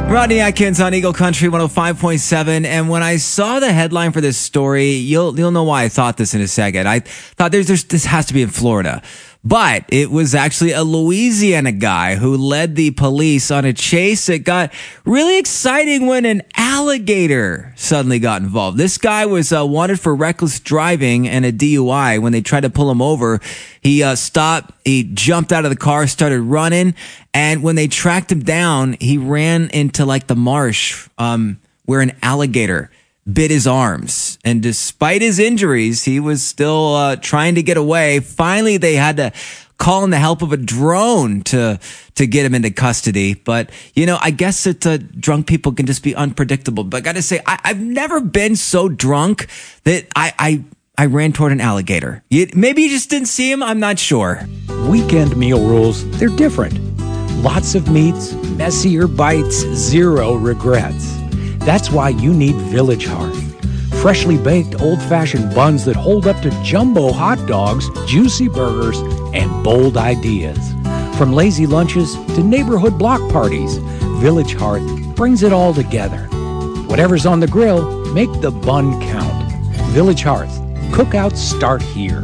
Rodney Atkins on Eagle Country 105.7. And when I saw the headline for this story, you'll know why I thought this in a second. I thought this has to be in Florida. But it was actually a Louisiana guy who led the police on a chase that got really exciting when an alligator suddenly got involved. This guy was wanted for reckless driving and a DUI. When they tried to pull him over, he stopped, he jumped out of the car, started running, and when they tracked him down, he ran into like the marsh where an alligator bit his arms. And despite his injuries, he was still trying to get away. Finally, they had to call in the help of a drone to get him into custody. But, I guess that drunk people can just be unpredictable. But I got to say, I've never been so drunk that I ran toward an alligator. Maybe you just didn't see him. I'm not sure. Weekend meal rules, they're different. Lots of meats, messier bites, zero regrets. That's why you need Village Hearth. Freshly baked, old-fashioned buns that hold up to jumbo hot dogs, juicy burgers, and bold ideas. From lazy lunches to neighborhood block parties, Village Hearth brings it all together. Whatever's on the grill, make the bun count. Village Hearth. Cookouts start here.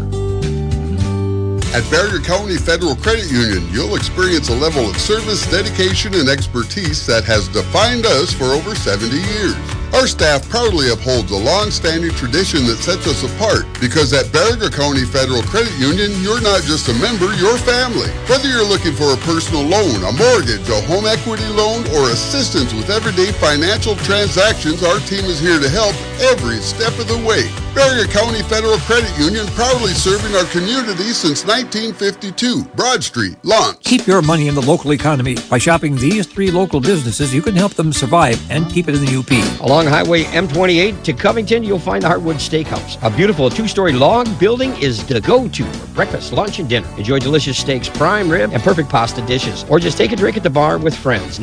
At Barrier County Federal Credit Union, you'll experience a level of service, dedication, and expertise that has defined us for over 70 years. Our staff proudly upholds a long-standing tradition that sets us apart because at Barrier County Federal Credit Union, you're not just a member, you're family. Whether you're looking for a personal loan, a mortgage, a home equity loan, or assistance with everyday financial transactions, our team is here to help every step of the way. Barrier County Federal Credit Union, proudly serving our community since 1952. Broad Street, Lawrence. Keep your money in the local economy. By shopping these 3 local businesses, you can help them survive and keep it in the UP. Along Highway M28 to Covington, you'll find the Heartwood Steakhouse. A beautiful 2-story log building is the go-to for breakfast, lunch, and dinner. Enjoy delicious steaks, prime rib, and perfect pasta dishes. Or just take a drink at the bar with friends.